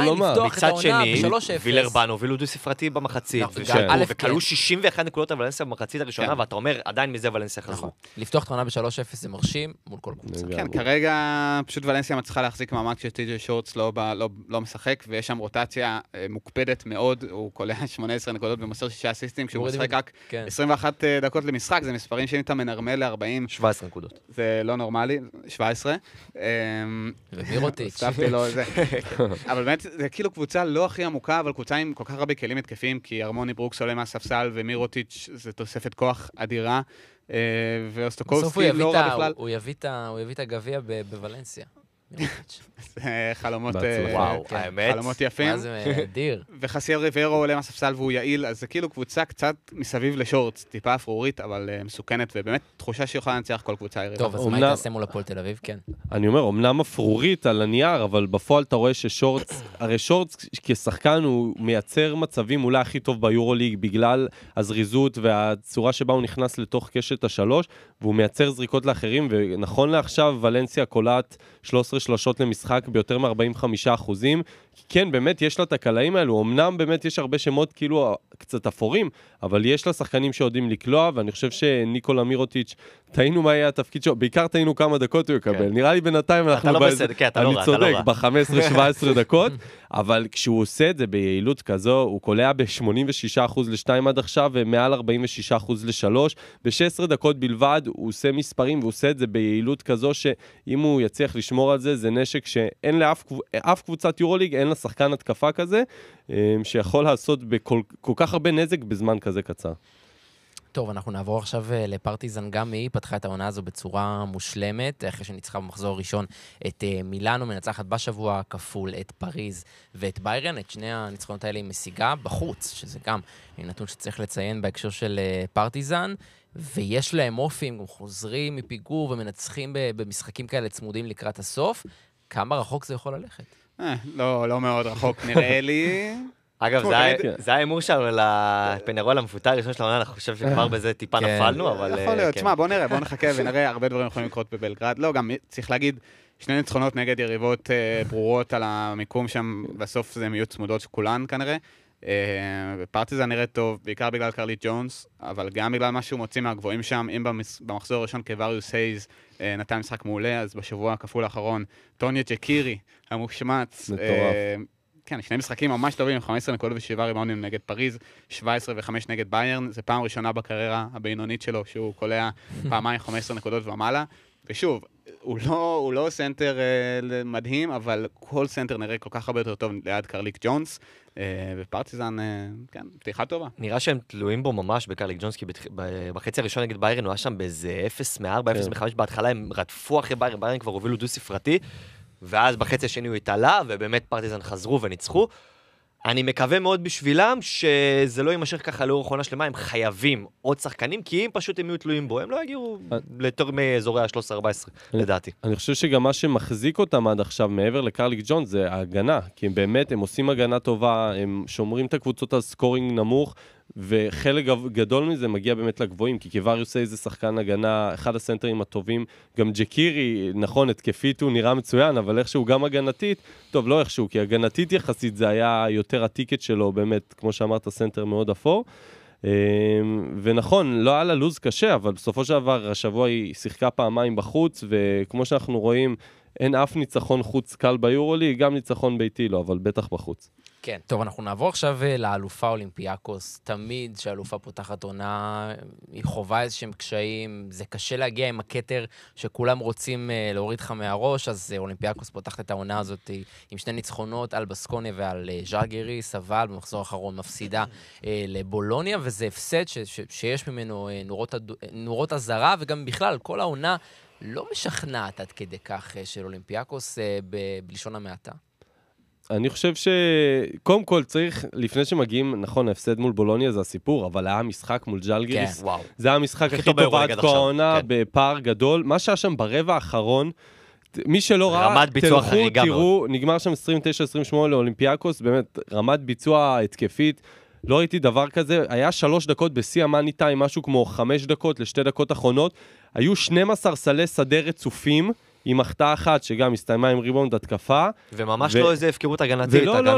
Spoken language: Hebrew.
לומר. מצד שני, וילרבן הובילו דו ספרתי במחצית, וכלו 61 נקודות על ולנסיה במחצית הראשונה, ואתה אומר, עדיין מזה ולנסיה חזרו. לפתוח את העונה ב-3-0 זה מרשים מול כל קבוצה. כן, כרגע פשוט ולנסיה מצליחה להחזיק מעמד כשטי.ג'יי שורטס לא משחק, ויש שם רוטציה מוקפדת מאוד, הוא קולע 18 נקודות ומוסר 6 אסיסטים, כשהוא משחק רק 21 דקות למשחק, זה מספרים שאתה מנרמל ל-40. 17 נקודות. זה לא נורמלי, 17. ומירוטיץ'. אבל באמת, זה כאילו קבוצה לא הכי עמוקה, אבל קבוצה עם כל כך הרבה כלים התקפים, כי ארמוני ברוקס עולה מהספסל, ומירוטיץ' זה תוספת כוח אדירה, ואוסטוקובסקי לא רע בכלל. הוא יביא את הגביע בוולנסיה. זה חלומות יפים. מה זה אדיר. וחסיאל ריביירו עולה מהספסל והוא יעיל, אז זה כאילו קבוצה קצת מסביב לשורטס, טיפה אפרורית, אבל מסוכנת, ובאמת תחושה שיכולה לנצח כל קבוצה יריבה. טוב, אז מה יתעשה מול הפועל תל אביב? כן. אני אומר, אמנם אפרורית על הנייר, אבל בפועל אתה רואה ששורטס, הרי שורטס כשחקן הוא מייצר מצבים אולי הכי טוב ביורוליג, בגלל הזריזות והצורה שבה הוא נכנס לתוך קשת השלוש, והוא מייצר זריקות לאחרים, ונכון לעכשיו ולנסיה קולעת 13 שלושות למשחק ביותר מ-45%. כן, באמת יש לה את הקלעים האלו, אמנם באמת יש הרבה שמות כאילו קצת אפורים, אבל יש לה שחקנים שיודעים לקלוע, ואני חושב שניקולה מירוטיץ', תהינו מה יהיה התפקיד שלו, בעיקר תהינו כמה דקות הוא יקבל, נראה לי בינתיים אנחנו אני צודק, ב-15-17 דקות, אבל כשהוא עושה את זה ביעילות כזו, הוא קולע ב-86% ל-2 עד עכשיו, ומעל 46% ל-3, ב-16 דקות בלבד, הוא עושה מספרים, והוא עושה את זה ביעילות כזו, שאם הוא יצליח לשמור על זה, זה נשק שאין לאף קבוצת יורוליג, אין לה שחקן התקפה כזה, שיכול לעשות כל כך הרבה נזק בזמן כזה קצר. טוב, אנחנו נעבור עכשיו לפרטיזן, גם היא פתחה את העונה הזו בצורה מושלמת, אחרי שניצחה במחזור הראשון את מילאנו, מנצחת בשבוע כפול את פריז ואת ביירן, את שני הניצחונות האלה היא משיגה בחוץ, שזה גם נתון שצריך לציין בהקשר של פרטיזן, ויש להם אופים, גם חוזרים מפיגור ומנצחים במשחקים כאלה צמודים לקראת הסוף. כמה רחוק זה יכול ללכת? לא מאוד רחוק נראה לי. אגב, זה האמור שלנו לפנרול המפוטר הראשון של העונה, אני חושב שכבר בזה טיפה נפלנו, אבל... יכול להיות, תשמע, בוא נראה, בוא נחכה ונראה, הרבה דברים יכולים לקרות בבלגרד. לא, גם צריך להגיד, שני ניצחונות נגד יריבות ברורות על המיקום שם, בסוף זה יהיו צמודות שכולן כנראה. פרטיזן נראית טוב, בעיקר בגלל קרליט ג'ונס, אבל גם בגלל מה שהוא מוציא מהגבוהים שם, אם במחזור הראשון קווריוס הייז נתן משחק מעולה, אז בשבוע הכפול האחרון, טוניה ג'קירי, המושמץ, כן, שני משחקים ממש טובים, 15 נקודות ו7 ריבאונדים נגד פריז, 17 ו5 נגד ביירן, זה פעם ראשונה בקריירה הבינונית שלו, שהוא קולע פעמיים 15 נקודות ומעלה, ושוב, הוא לא סנטר מדהים, אבל כל סנטר נראה כל כך הרבה יותר טוב ליד קרליק ג'ונס, ופרטיזן, כן, פתיחה טובה. נראה שהם תלויים בו ממש בקרליק ג'ונס, כי בחצי הראשון נגד ביירן הוא היה שם באיזה 0-4, 0-5, בהתחלה הם רדפו אחרי ביירן, ביירן כבר הובילו דו ספרתי, ואז בחצי השני הוא התעלה, ובאמת פרטיזן חזרו וניצחו. אני מקווה מאוד בשבילם שזה לא יימשך ככה לאורך עונה שלמה, הם חייבים עוד שחקנים, כי אם פשוט הם יהיו תלויים בו, הם לא יגיעו לתור מאזורי ה-13-14, לדעתי. אני חושב שגם מה שמחזיק אותם עד עכשיו, מעבר לקרליק ג'ונס, זה ההגנה, כי הם באמת, הם עושים הגנה טובה, הם שומרים את הקבוצות על סקורינג נמוך, וחלק גדול מזה מגיע באמת לגבוהים, כי קווריוס הייז זה שחקן הגנה, אחד הסנטרים הטובים, גם ג'קירי, נכון, התקפית הוא נראה מצוין, אבל איכשהו גם הגנתית, טוב, לא איכשהו, כי הגנתית יחסית זה היה יותר הטיקט שלו, באמת, כמו שאמרת, סנטר מאוד אפור, ונכון, לא היה לה לוז קשה, אבל בסופו של דבר, השבוע היא שיחקה פעמיים בחוץ, וכמו שאנחנו רואים, אין אף ניצחון חוץ קל ביורולי, גם ניצחון ביתי לא, אבל בטח בחוץ. כן, טוב, אנחנו נעבור עכשיו לאלופה אולימפיאקוס. תמיד שהאלופה פותחת עונה, היא חובה איזשהם קשיים, זה קשה להגיע עם הקטר שכולם רוצים להוריד לך מהראש, אז אולימפיאקוס פותחת את העונה הזאת עם שני ניצחונות על בסקוניה ועל ז'אגריס, אבל במחזור האחרון מפסידה לבולוניה, וזה הפסד שיש ממנו נורות הזרה, וגם בכלל, כל העונה לא משכנעת עד כדי כך של אולימפיאקוס בלשון המעטה. אני חושב שקודם כל צריך, לפני שמגיעים, נכון, ההפסד מול בולוניה זה הסיפור, אבל היה משחק מול ג'לגיריס. זה היה המשחק הכי טוב עד כה העונה, בפער גדול. מה שהיה שם ברבע האחרון, מי שלא ראה, תלכו, תראו, נגמר שם 29-28 לאולימפיאקוס, באמת, רמת ביצוע התקפית, לא ראיתי דבר כזה, היה 3 דקות בשיא המאני טיים, משהו כמו 5 דקות ל2 דקות אחרונות, היו 12 סלי שדה רצופים, עם החטאה אחת שגם הסתיימה עם ריבאונד התקפה. וממש לא איזה הפקרות הגנתית. ולא,